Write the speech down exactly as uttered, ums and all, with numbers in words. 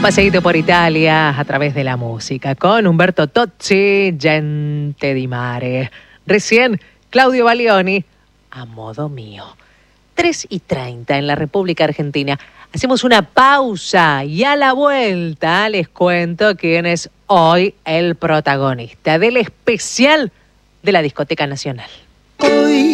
Paseíto por Italia a través de la música con Umberto Tozzi, Gente di Mare. Recién, Claudio Baglioni, A Modo Mío. tres y treinta en la República Argentina. Hacemos una pausa y a la vuelta les cuento quién es hoy el protagonista del especial de la Discoteca Nacional. Hoy